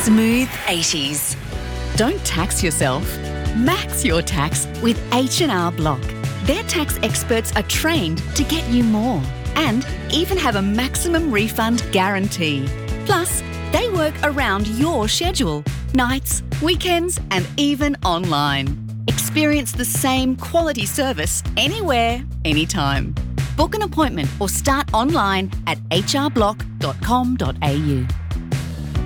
Smooth 80s. Don't tax yourself. Max your tax with H&R Block. Their tax experts are trained to get you more and even have a maximum refund guarantee. Plus, they work around your schedule, nights, weekends, and even online. Experience the same quality service anywhere, anytime. Book an appointment or start online at hrblock.com.au.